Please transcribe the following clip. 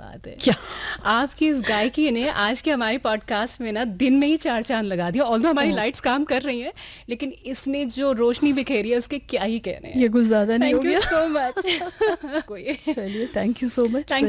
बात है, क्या आपकी इस गायकी ने आज के हमारे पॉडकास्ट में ना दिन में ही 4 चाँद लगा दिया। ऑल्दो हमारी लाइट्स काम कर रही हैं, लेकिन इसने जो रोशनी बिखेरी है उसके क्या ही कहने हैं। ये कुछ ज़्यादा नहीं हो थैंक यू गया? So much. कोई चलिए, thank you so much. Thank